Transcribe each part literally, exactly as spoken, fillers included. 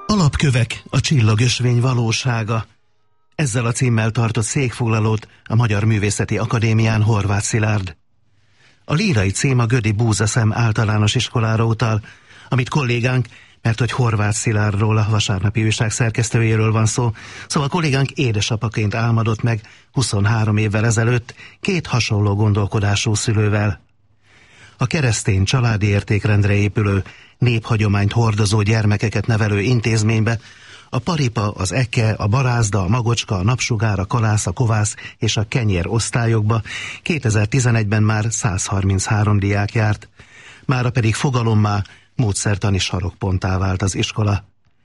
Alapkövek, a csillagösvény valósága. Ezzel a címmel tartott székfoglalót a Magyar Művészeti Akadémián Horváth Szilárd. A lírai cím a Gödi Búzaszem általános iskolára utal, amit kollégánk, mert hogy Horváth Szilárdról, a Vasárnapi Újság szerkesztőjéről van szó, szóval kollégánk édesapaként álmodott meg huszonhárom évvel ezelőtt két hasonló gondolkodású szülővel. A keresztény családi értékrendre épülő, néphagyományt hordozó gyermekeket nevelő intézménybe a paripa, az eke, a barázda, a magocska, a napsugár, a kalász, a kovász és a kenyér osztályokba kétezer-tizenegyben már száz harminchárom diák járt, mára pedig fogalommá, módszertani sarokponttá vált az iskola.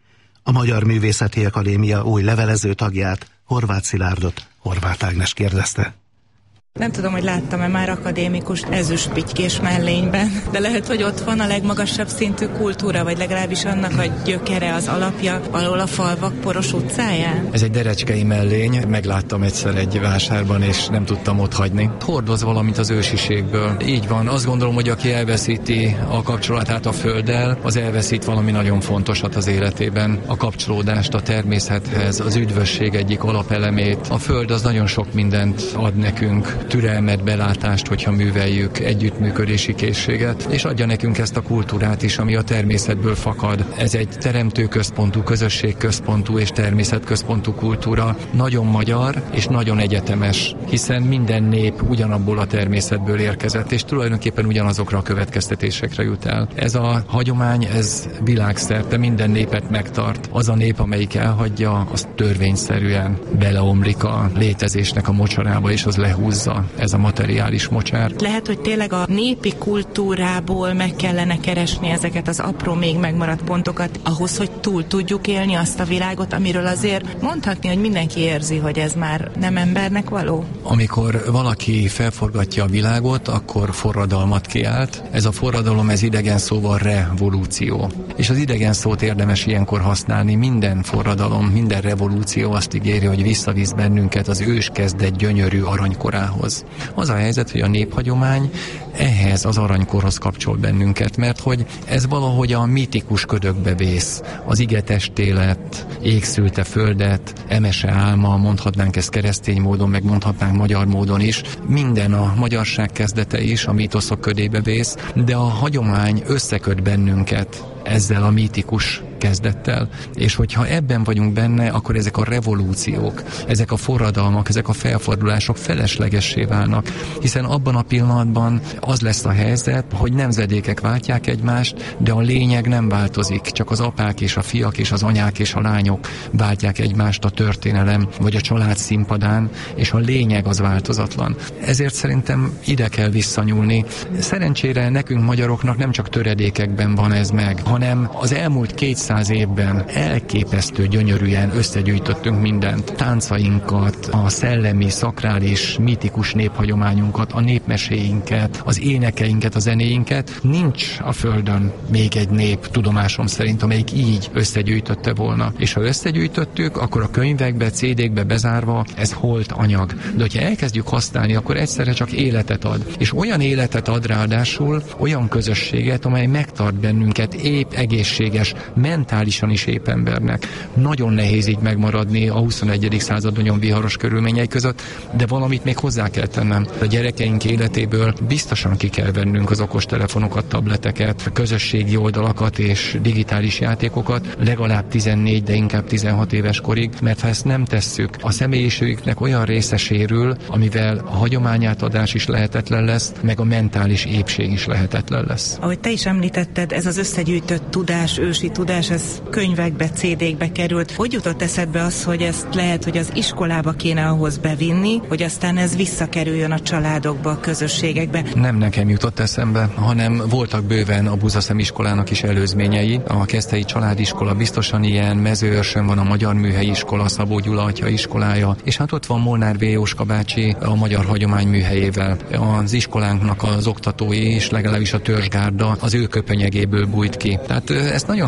A Magyar Művészeti Akadémia új levelező tagját, Horváth Szilárdot Horváth Ágnes kérdezte. Nem tudom, hogy láttam-e már akadémikust ezüstpitykés mellényben, de lehet, hogy ott van a legmagasabb szintű kultúra, vagy legalábbis annak a gyökere, az alapja valahol a falvak poros utcáján. Ez egy derecskei mellény, megláttam egyszer egy vásárban, és nem tudtam ott hagyni. Hordoz valamit az ősiségből. Így van, azt gondolom, hogy aki elveszíti a kapcsolatát a földdel, az elveszít valami nagyon fontosat az életében. A kapcsolódást a természethez, az üdvösség egyik alapelemét. A föld az nagyon sok mindent ad nekünk, türelmet, belátást, hogyha műveljük, együttműködési készséget, és adja nekünk ezt a kultúrát is, ami a természetből fakad. Ez egy teremtőközpontú, közösségközpontú és természetközpontú kultúra, nagyon magyar és nagyon egyetemes, hiszen minden nép ugyanabból a természetből érkezett, és tulajdonképpen ugyanazokra a következtetésekre jut el. Ez a hagyomány, ez világszerte minden népet megtart. Az a nép, amelyik elhagyja, az törvényszerűen beleomlik a létezésnek a mocsarába, és az lehúzza ez a materiális mocsár. Lehet, hogy tényleg a népi kultúrából meg kellene keresni ezeket az apró, még megmaradt pontokat, ahhoz, hogy túl tudjuk élni azt a világot, amiről azért mondhatni, hogy mindenki érzi, hogy ez már nem embernek való. Amikor valaki felforgatja a világot, akkor forradalmat kiált. Ez a forradalom, ez idegen szóval revolúció. És az idegen szót érdemes ilyenkor használni. Minden forradalom, minden revolúció azt ígéri, hogy visszavisz bennünket az őskezdett gyönyörű aranykorához. Az a helyzet, hogy a néphagyomány ehhez az aranykorhoz kapcsol bennünket, mert hogy ez valahogy a mítikus ködökbe vész. Az igetestélet, égszülte földet, emese álma, mondhatnánk ezt keresztény módon, meg mondhatnánk magyar módon is. Minden a magyarság kezdete is a mítoszok ködébe vész, de a hagyomány összeköt bennünket ezzel a mítikus kezdettel, és hogyha ebben vagyunk benne, akkor ezek a revolúciók, ezek a forradalmak, ezek a felfordulások feleslegessé válnak, hiszen abban a pillanatban az lesz a helyzet, hogy nemzedékek váltják egymást, de a lényeg nem változik, csak az apák és a fiak és az anyák és a lányok váltják egymást a történelem vagy a család színpadán, és a lényeg az változatlan. Ezért szerintem ide kell visszanyúlni. Szerencsére nekünk magyaroknak nem csak töredékekben van ez meg, hanem az elmúlt kétszáz évben elképesztő gyönyörűen összegyűjtöttünk mindent. Táncainkat, a szellemi, szakrális, mítikus néphagyományunkat, a népmeséinket, az énekeinket, a zenéinket. Nincs a földön még egy nép, tudomásom szerint, amelyik így összegyűjtötte volna. És ha összegyűjtöttük, akkor a könyvekbe, cé dé-kbe bezárva ez holt anyag. De hogyha elkezdjük használni, akkor egyszerre csak életet ad. És olyan életet ad ráadásul, olyan közösséget, amely megtart bennünket épp, egészséges, mentálisan is épp embernek. Nagyon nehéz így megmaradni a huszonegyedik század nagyon viharos körülményei között, de valamit még hozzá kell tennem. A gyerekeink életéből biztosan ki kell vennünk az okostelefonokat, tableteket, közösségi oldalakat és digitális játékokat, legalább tizennégy, de inkább tizenhat éves korig, mert ha ezt nem tesszük, a személyiségüknek olyan része sérül, amivel a hagyományátadás is lehetetlen lesz, meg a mentális épség is lehetetlen lesz. Ahogy te is említetted, ez az összegyűjtött tudás, ősi tudás, ez könyvekbe, cé dé-kbe került. Hogy jutott eszedbe az, hogy ezt lehet, hogy az iskolába kéne ahhoz bevinni, hogy aztán ez visszakerüljön a családokba, a közösségekbe? Nem nekem jutott eszembe, hanem voltak bőven a Búzaszem iskolának is előzményei. A Keszthelyi Családiskola biztosan ilyen, Mezőőrsön van a Magyar Műhelyi Iskola, Szabó Gyula atya iskolája, és hát ott van Molnár V. Jóska bácsi a Magyar Hagyomány Műhelyével. Az iskolánknak az oktatói és legalábbis a törzsgárda az ő köpenyegéből bújt ki. Tehát ezt nagyon sokan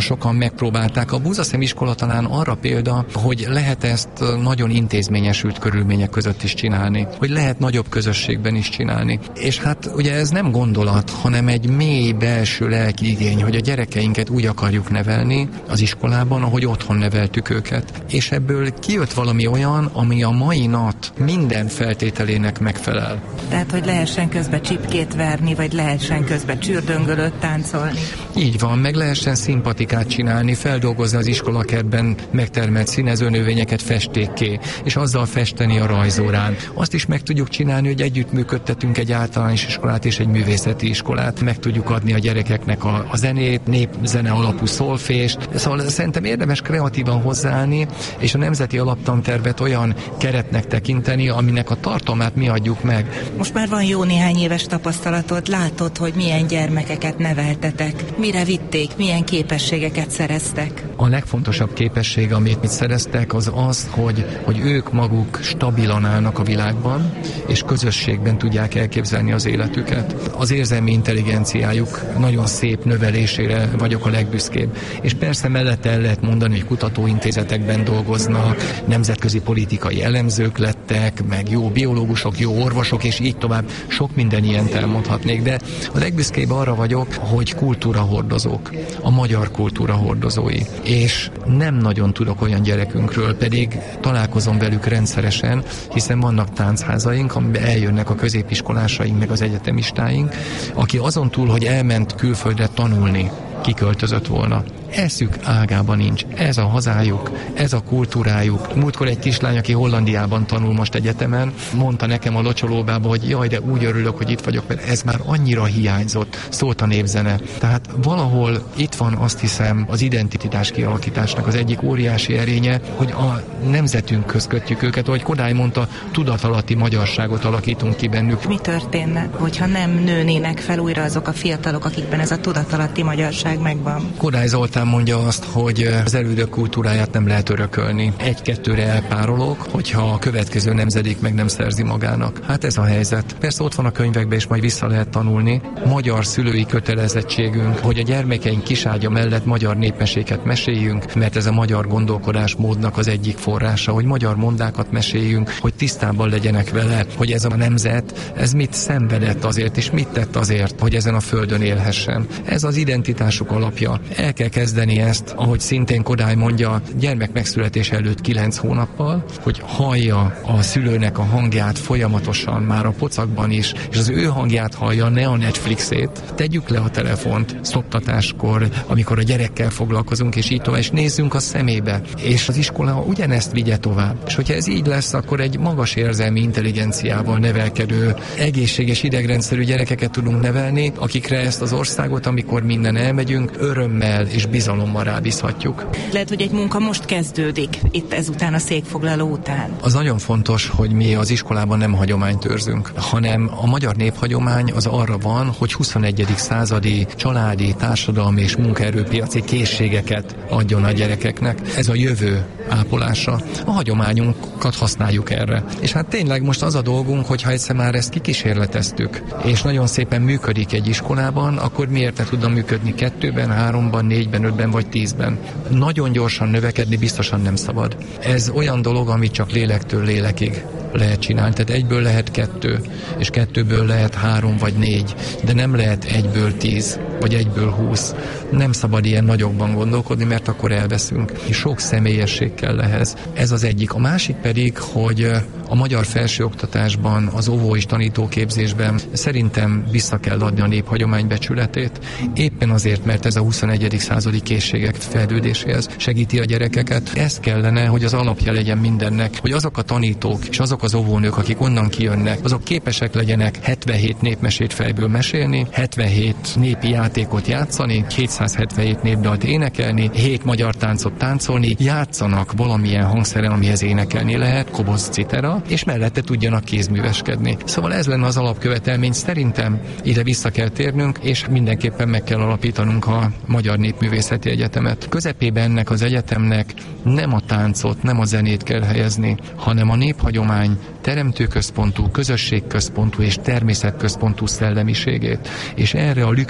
megpróbálták. A Búzaszem iskola talán arra példa, hogy lehet ezt nagyon intézményesült körülmények között is csinálni, hogy lehet nagyobb közösségben is csinálni. És hát ugye ez nem gondolat, hanem egy mély belső lelki igény, hogy a gyerekeinket úgy akarjuk nevelni az iskolában, ahogy otthon neveltük őket. És ebből kijött valami olyan, ami a mai nap minden feltételének megfelel. Tehát, hogy lehessen közben csipkét verni, vagy lehessen közben csürdöngölőt táncolni. Így van, meg lehessen szimpatikát csinálni, feldolgozni az iskolakertben megtermelt színezőnövényeket festékké, és azzal festeni a rajzórán. Azt is meg tudjuk csinálni, hogy együttműködtetünk egy általános iskolát és egy művészeti iskolát. Meg tudjuk adni a gyerekeknek a, a zenét, népzene alapú szolfést. Szóval szerintem érdemes kreatívan hozzáállni, és a nemzeti alaptantervet olyan keretnek tekinteni, aminek a tartalmát mi adjuk meg. Most már van jó néhány éves tapasztalatod, látod, hogy milyen gyermekeket neveltetek, mire vitték, milyen képességeket szereztek. A legfontosabb képesség, amit mit szereztek, az az, hogy, hogy ők maguk stabilan állnak a világban, és közösségben tudják elképzelni az életüket. Az érzelmi intelligenciájuk nagyon szép növelésére vagyok a legbüszkébb. És persze mellette el lehet mondani, hogy kutatóintézetekben dolgoznak, nemzetközi politikai elemzők lettek, meg jó biológusok, jó orvosok, és így tovább. Sok minden ilyent elmondhatnék, de a legbüszkébb arra vagyok, hogy kultúrahordozók, a magyar kultúra hordozói. És nem nagyon tudok olyan gyerekünkről, pedig találkozom velük rendszeresen, hiszen vannak táncházaink, amiben eljönnek a középiskolásaink, meg az egyetemistáink, aki azon túl, hogy elment külföldre tanulni, kiköltözött volna. Eszük ágában nincs. Ez a hazájuk, ez a kultúrájuk. Múltkor egy kislány, aki Hollandiában tanul most egyetemen, mondta nekem a locsolóbába, hogy jaj, de úgy örülök, hogy itt vagyok, mert ez már annyira hiányzott. Szólt a népzene. Tehát valahol itt van, azt hiszem, az identitás kialakításnak az egyik óriási erénye, hogy a nemzetünkhöz kötjük őket, ahogy Kodály mondta, tudatalatti magyarságot alakítunk ki bennük. Mi történne, hogyha nem nőnének fel újra azok a fiatalok, akikben ez a tudatalatti magyarság megvan? Kodály Zoltán mondja azt, hogy az elődök kultúráját nem lehet örökölni. Egy-kettőre elpárolog, hogyha a következő nemzedék meg nem szerzi magának. Hát ez a helyzet. Persze ott van a könyvekben, és majd vissza lehet tanulni. Magyar szülői kötelezettségünk, hogy a gyermekeink kiságya mellett magyar népmeséket meséljünk, mert ez a magyar gondolkodásmódnak az egyik forrása, hogy magyar mondákat meséljünk, hogy tisztában legyenek vele, hogy ez a nemzet, ez mit szenvedett azért, és mit tett azért, hogy ezen a földön élhessen. Ez az identitásuk alapja. El kell kezdeni ezt, ahogy szintén Kodály mondja, gyermek megszületés előtt kilenc hónappal, hogy hallja a szülőnek a hangját folyamatosan, már a pocakban is, és az ő hangját hallja, ne a Netflixét. Tegyük le a telefont szoktatáskor, amikor a gyerekkel foglalkozunk, és így tovább, és nézzünk a szemébe. És az iskola ugyanezt vigye tovább. És hogyha ez így lesz, akkor egy magas érzelmi intelligenciával nevelkedő, egészséges idegrendszerű gyerekeket tudunk nevelni, akikre ezt az országot, amikor minden elmegyünk, örömmel és bizalommal rábízhatjuk. Lehet, hogy egy munka most kezdődik, itt ezután a székfoglaló után. Az nagyon fontos, hogy mi az iskolában nem hagyományt őrzünk, hanem a magyar néphagyomány az arra van, hogy huszonegyedik századi családi, társadalmi és munkaerőpiaci készségeket adjon a gyerekeknek. Ez a jövő ápolása. A hagyományunkat használjuk erre. És hát tényleg most az a dolgunk, hogyha egyszer már ezt kikísérleteztük, és nagyon szépen működik egy iskolában, akkor miért ne tudna működni kettőben, háromban, négyben, ötben vagy tízben. Nagyon gyorsan növekedni biztosan nem szabad. Ez olyan dolog, amit csak lélektől lélekig lehet csinálni. Tehát egyből lehet kettő, és kettőből lehet három vagy négy, de nem lehet egyből tíz, vagy egyből húsz. Nem szabad ilyen nagyokban gondolkodni, mert akkor elveszünk. És sok személyesség kell ehhez. Ez az egyik. A másik pedig, hogy a magyar felsőoktatásban, az óvó és tanítóképzésben szerintem vissza kell adni a néphagyomány becsületét. Éppen azért, mert ez a huszonegyedik századi készségek fejlődéséhez segíti a gyerekeket. Ez kellene, hogy az alapja legyen mindennek, hogy azok a tanítók és azok az óvónők, akik onnan kijönnek, azok képesek legyenek hetvenhét népmesét fejből mesélni, hetvenhét népi játékot játszani, kétszázhetvenhét népdalt énekelni, hét magyar táncot táncolni, játszanak valamilyen hangszeren, amihez énekelni lehet, koboz, citera, és mellette tudjanak kézműveskedni. Szóval ez lenne az alapkövetelmény, szerintem ide vissza kell térnünk, és mindenképpen meg kell alapítanunk a Magyar Népművészeti Egyetemet. Közepében ennek az egyetemnek nem a táncot, nem a zenét kell helyezni, hanem a néphagyomány teremtőközpontú, közösségközpontú és természetközpontú szellemiségét. És erre a Lükő Gábor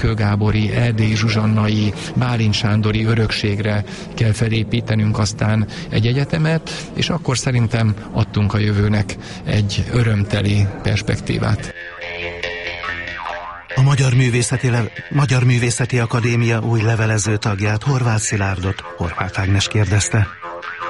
gábori, erdélyi zsuzsannai, Bálint sándori örökségre kell felépítenünk aztán egy egyetemet, és akkor szerintem adtunk a jövőnek egy örömteli perspektívát. A Magyar Művészeti, Le- Magyar Művészeti Akadémia új levelező tagját, Horváth Szilárdot Horváth Ágnes kérdezte.